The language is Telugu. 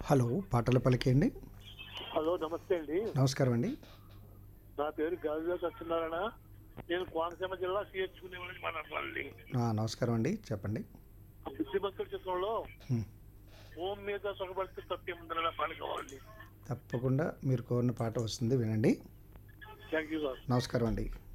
హలో, పాటల పలికేయండి. హలో, నమస్తే అండి. నమస్కారం అండి. నా పేరు గాజుల సత్యనారాయణ. నేను కోనసీమ జిల్లా సిహెచ్కు నుంచి మాట్లాడుతున్నానండి. నమస్కారం అండి, చెప్పండి. బుద్ధిమంతుడి చిత్రంలో హ్మ్. ఓం మీద సొగబడితే తప్పేముందన్న పాట కావాలండి. తప్పకుండా మీరు కోరిన పాట వస్తుంది, వినండి. Thank you sir. నమస్కారం అండి.